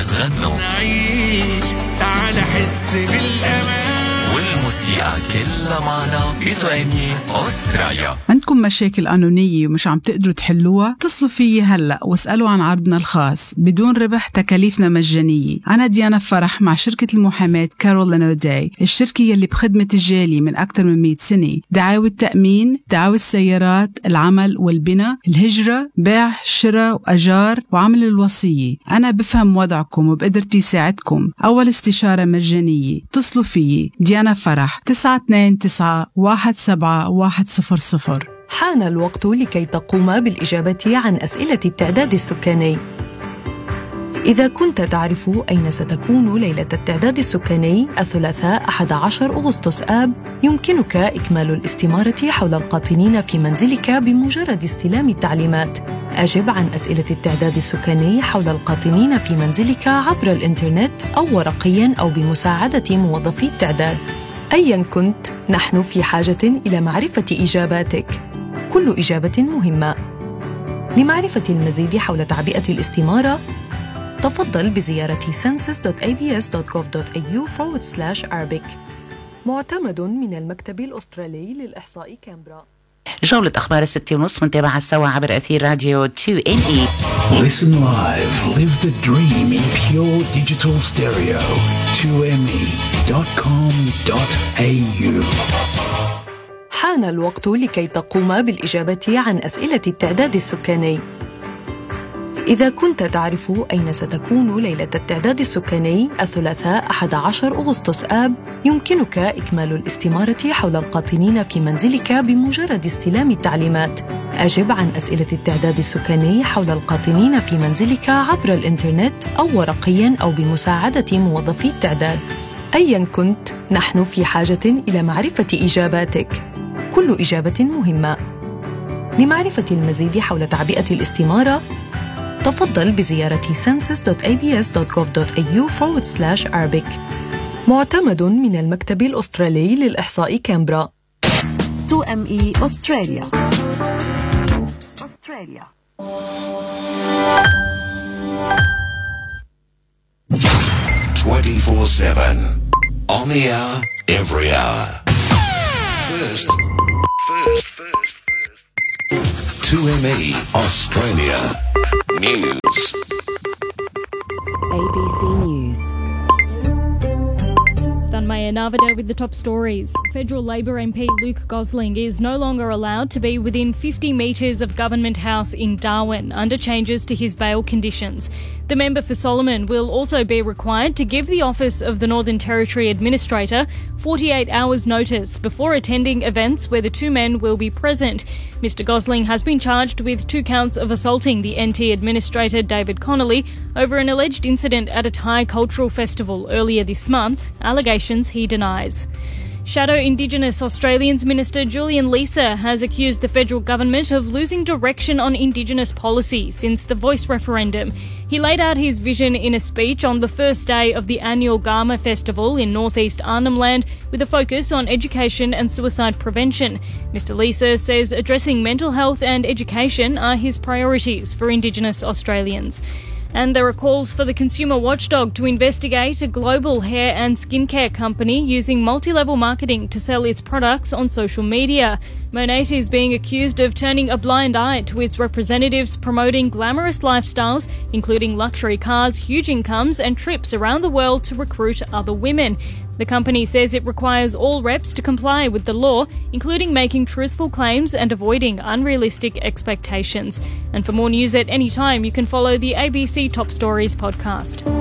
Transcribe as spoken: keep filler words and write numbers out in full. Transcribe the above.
تغنوا نعيش تعال حس بالأمان والموسيقى كلها معنا بتوأمي أستراليا. عندكم مشاكل قانونية ومش عم تقدروا تحلوها؟ اتصلوا فيي هلأ واسألوا عن عرضنا الخاص بدون ربح، تكاليفنا مجانية. أنا ديانا فرح مع شركة المحاماة كارول أوداي، الشركة يلي بخدمة الجالي من أكثر من مئة سنة. دعاوى التأمين، دعاوى السيارات، العمل والبناء، الهجرة، بيع، شراء وأجار، وعمل الوصية. أنا بفهم وضعكم وبقدرتي ساعدكم. أول استشارة مجانية. اتصلوا فيي ديانا فرح تسعة اثنين تسعة واحد سبعة واحد صفر صفر. حان الوقت لكي تقوم بالإجابة عن أسئلة التعداد السكاني. إذا كنت تعرف أين ستكون ليلة التعداد السكاني الثلاثاء أحد عشر أغسطس آب، يمكنك إكمال الاستمارة حول القاطنين في منزلك بمجرد استلام التعليمات. أجب عن أسئلة التعداد السكاني حول القاطنين في منزلك عبر الإنترنت أو ورقياً أو بمساعدة موظفي التعداد. أياً كنت، نحن في حاجة إلى معرفة إجاباتك. كل إجابة مهمة. لمعرفة المزيد حول تعبئة الاستمارة، تفضل بزيارة census dot a b s dot gov dot a u forward slash arabic. معتمد من المكتب الأسترالي للإحصاء كامبرا. جولة أخبار الستة ونص منتابعة سوا عبر أثير راديو تو إم إي. Listen live, live the dream in pure digital stereo. two m e dot com dot a u. حان الوقت لكي تقوم بالإجابة عن أسئلة التعداد السكاني. إذا كنت تعرف أين ستكون ليلة التعداد السكاني الثلاثاء أحد عشر أغسطس آب، يمكنك إكمال الاستمارة حول القاطنين في منزلك بمجرد استلام التعليمات. أجب عن أسئلة التعداد السكاني حول القاطنين في منزلك عبر الإنترنت أو ورقياً أو بمساعدة موظفي التعداد. أياً كنت، نحن في حاجة إلى معرفة إجاباتك. كل إجابة مهمة. لمعرفة المزيد حول تعبئة الاستمارة، تفضل بزيارة census dot a b s dot gov dot a u forward slash arabic. معتمد من المكتب الأسترالي للإحصاء كامبرا. تو إم إي أستراليا. أستراليا. twenty-four seven on the hour, every hour. First, first, first, first. two M E Australia News. A B C News. Maya Navada with the top stories. Federal Labor M P Luke Gosling is no longer allowed to be within fifty metres of Government House in Darwin under changes to his bail conditions. The member for Solomon will also be required to give the office of the Northern Territory Administrator forty-eight hours notice before attending events where the two men will be present. Mister Gosling has been charged with two counts of assaulting the N T Administrator David Connolly over an alleged incident at a Thai cultural festival earlier this month, allegations he denies. Shadow Indigenous Australians Minister Julian Leeser has accused the federal government of losing direction on Indigenous policy since the Voice referendum. He laid out his vision in a speech on the first day of the annual Garma Festival in northeast Arnhem Land with a focus on education and suicide prevention. Mister Leeser says addressing mental health and education are his priorities for Indigenous Australians. And there are calls for the consumer watchdog to investigate a global hair and skincare company using multi-level marketing to sell its products on social media. Monat is being accused of turning a blind eye to its representatives promoting glamorous lifestyles, including luxury cars, huge incomes and trips around the world to recruit other women. The company says it requires all reps to comply with the law, including making truthful claims and avoiding unrealistic expectations. And for more news at any time, you can follow the A B C Top Stories podcast.